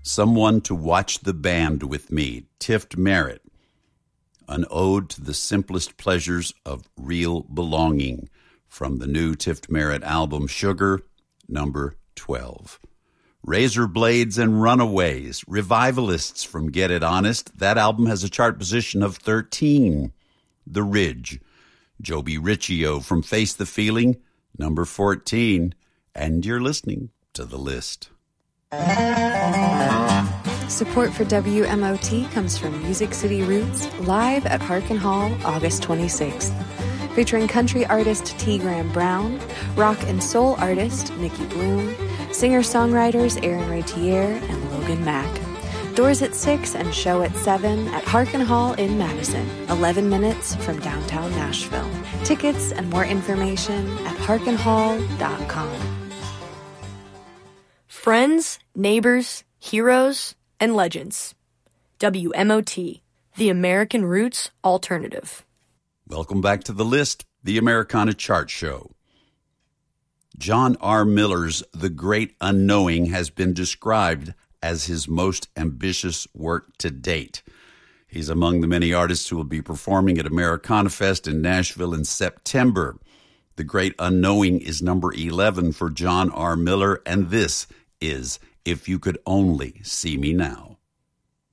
Someone to Watch the Band with Me, Tift Merritt. An Ode to the Simplest Pleasures of Real Belonging, from the new Tift Merritt album, Sugar, number 12. Razor Blades and Runaways, Revivalists from Get It Honest. That album has a chart position of 13. The Ridge, Joby Riccio from Face the Feeling, number 14. And you're listening to The List. Support for WMOT comes from Music City Roots, live at Harkin Hall, August 26th. Featuring country artist T. Graham Brown, rock and soul artist Nikki Bloom, singer-songwriters Aaron Ratier and Logan Mack. Doors at 6 and show at 7 at Harkin Hall in Madison, 11 minutes from downtown Nashville. Tickets and more information at harkinhall.com. Friends, neighbors, heroes, and legends. WMOT, the American Roots Alternative. Welcome back to The List, the Americana Chart Show. John R. Miller's The Great Unknowing has been described as his most ambitious work to date. He's among the many artists who will be performing at Americana Fest in Nashville in September. The Great Unknowing is number 11 for John R. Miller, and this is If You Could Only See Me Now.